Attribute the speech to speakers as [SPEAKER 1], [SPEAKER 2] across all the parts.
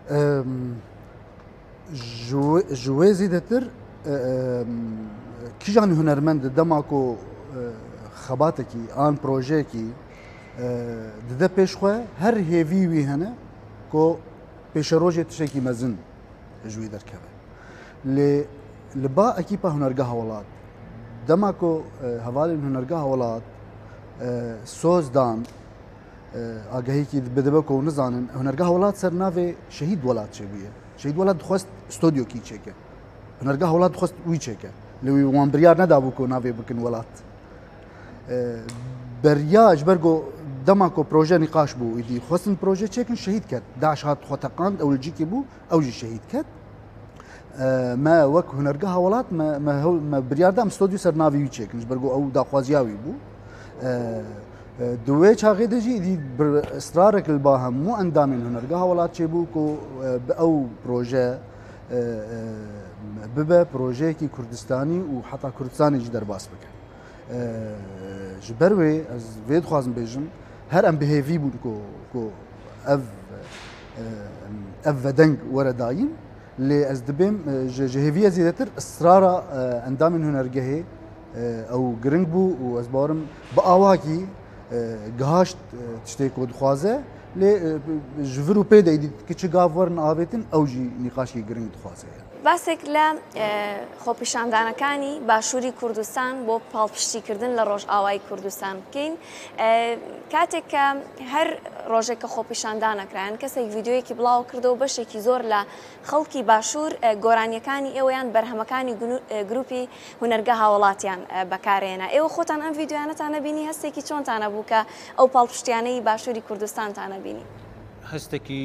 [SPEAKER 1] جوێ زیدەتر کیژان هونەرمەند دەماکۆ خەباتێکی ئان پرۆژەیەکی ددە پێشخوا هەر هێوی وی هەنە کۆ پێشە ڕۆژێ تشتێکی مەزن ژووی دەرکەوێت لێ با ئەکیپە هونەرگە هەوڵات دەماکۆ هەواڵین هونەرگە هەوڵات سۆزدان ئاگەهەیەکی بدەبە و نزانن هونەرگە هەوڵات سەر ناوێ شەهید وڵات چێ بووە شەهید وڵات دخواست ستۆدیۆکی چێکە هونەرگە هەوڵات دخواست وی چێکە لەوی وان بریار نەدابوو کۆ ناوێ بکن وڵات بەریاج بەرگۆ دەماکۆ پرۆژە نیقاش بوو ئیدی خواستن پرۆژە چێکن شەهید کرد داعش هات خۆتەقاند ئەولجیکی بوو ئەوژی شەهید کرد ما وەک هونەرگە هەوڵات بریاردام ستۆدیۆ سەر ناوی وی چێکنش بەرگۆ ئەو داخوازیاوی بوو دوێ چاغێ دەژی دی ئسرارێک با هەموو ئەندامین هونەرگە هەوڵات چێ بوو کۆ ئەو پرۆژە ببە پرۆژەیەکی کوردستانی و حتا کوردستانیش دەرباس بکە ji ber wê ez vê dixwazim bêjim her em bi hêvî bûn ku ev vedeng were dayîn lê ez dibêm ji hêviya zêdetir israra endamên hunergehê ew giring bû û ez barim bi awakî gihaşt tiştê ku dixwaze lê ji vir û pê de êdî kiçik gav werin avêtin ew jî nîqaşî giring dixwaze
[SPEAKER 2] باسێک لە خۆپیشاندانەکانی باشووری کوردستان بۆ پاڵپشتیکردن لە ڕۆژئاوای کوردستان بکەین کاتێک کە هەر ڕۆژێک کە خۆپیشاندانەکرایان کەسێک ڤیددیۆیەکی بڵاو کردەوە بەشێکی زۆر لە خەڵکی باشوور گۆرانیەکانی ئێوەیان بەرهەمەکانی گروپی هونەرگە هاوڵاتیان بەکارێنە ئێوە خۆتان ئەم ڤیددیۆیانەتانە بینی هەستێکی چۆنتانە بوو کە ئەو پاڵپشتیانەی باشووری کوردستانتانە بینی
[SPEAKER 3] هەستێکی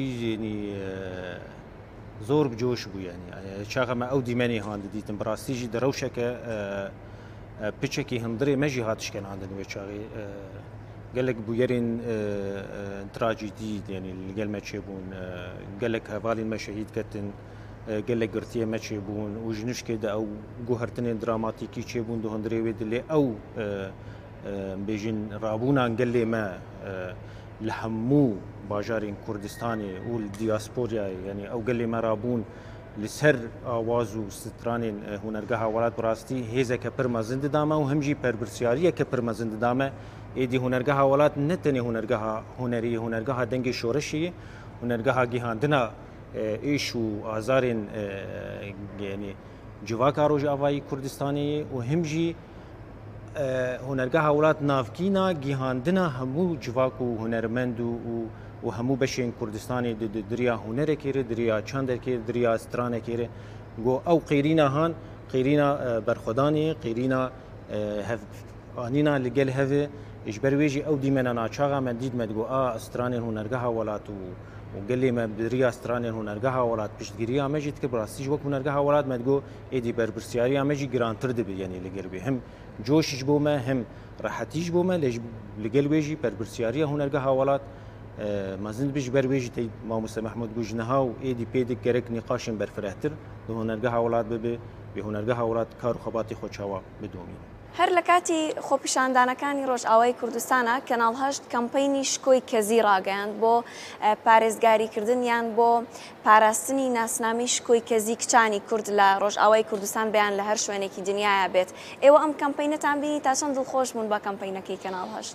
[SPEAKER 3] زۆر بجۆش بوو ینی چاغەمە ئەو دیمەنی هاند دیتم بڕاستیژی دەرەوشەکە پچێکی هەندرێ مەژی هاتشکەن هاندنوێ چاغی gelek bûyerên trajîdî yanî li gel me çêbûn gelek hevalên me şehîd ketin gelek girtiye me çêbûn û ji nişkê de ew guhertinên dramatîkî çêbûn di hundirê wê dilê ew bêjin rabûnan gelê me li hemû bajarên Kurdistanê û li diasporayê yanî ew gelê me rabûn li ser awaz û stranên hunergeha welat bi rastî hêzeke pir mezin didame û hem jî perbirsiyariyeke pir mezin didame êdî hunergeha welat ne tenê hunergeha hunerî hunergeha dengê şoreşiyê hunergeha gihandina êş û azarên yanî civaka Rojavayî Kurdistanê û hem jî hunergeha welat navkîna gihandina hemû civak û hunermend û hemû beşên Kurdistanê di diriya hunerekê re diriya çandekê diriya stranekê re got ew qêrîna han qêrîna berxwedanê qêrîna anîna li gel hevê ji ber wê jî ew dîmena naçaxa me dît me digot a stranên hunergeha welat û gelê me bi diriya stranên hunergeha welat piştgiriya me jî dikir bi rastî ji wek hunergeha welat me digot êdî berpirsiyariya me jî girantir dibe yanî li gel wê hem coşî ji bo me hem rehetî ji bo me li gel wê jî berpirsiyariya hunergeha welat mezin dibe ji ber wê jî tey Mamoste Mehmud got ji niha û êdî pê dik gerek nîqaşên berfirehtir di hunergeha welat bibe wê hunergeha welat kar û xebatê xwe çawa bidomîne
[SPEAKER 2] هەر لە کاتی خۆپیشاندانەکانی ڕۆژئاوای کوردستانە کەناڵ هەشت کەمپەینی شکۆی کەزی ڕاگەیاند بۆ پارێزگاریکردن یان بۆ پاراستنی ناسنامی شکۆی کەزی کچانی کورد لە ڕۆژئاوای کوردستان بەیان لە هەر شوێنێکی دنیاە بێت ئێوە ئەم کەمپەینەتان بینی تا چەند دڵخۆش بوون بە کەمپەینەکەی کەناڵ هەشت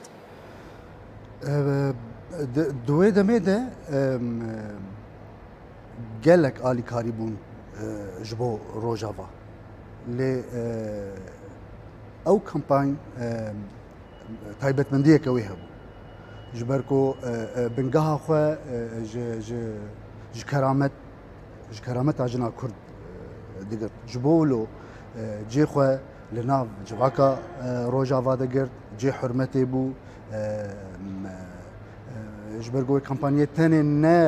[SPEAKER 1] دوێ دەمێدە gelek alîkarî bûn ji bo Rojava lê ew kampanya taybetmendiyeke wê hebû ji ber ku bingeha xwe ji kerameta jina Kurd digirt ji bo wilo cê xwe li nav civaka Rojava digirt cê hurmetê bû ji ber ku kampanyayê tenê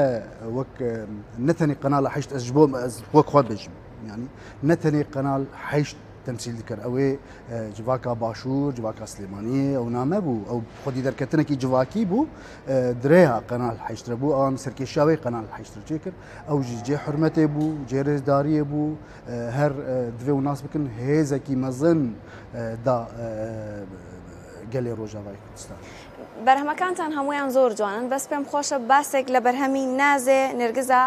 [SPEAKER 1] ne tenê qenala heşt ez ji bo ez wek xwe bêjim yanî ne tenê qenal heşt تمثيل ذكر اوي جواكا باشور جواكا سليمانيه او نامه بو او خدي دركتنكي جواكي بو دريها قناه الحشتر بو ان سركيشاوي قناه الحشتر تشكر او جي حرمتي بو جيرز داريه بو هر دوي وناس بكن هيزكي مزن دا قالي روجاواي كردستان
[SPEAKER 2] بەرهەمەکانتان هەمویان زۆر جوانن بەس پێم خۆشە باسێک لە بەرهەمی نازێ نێرگزە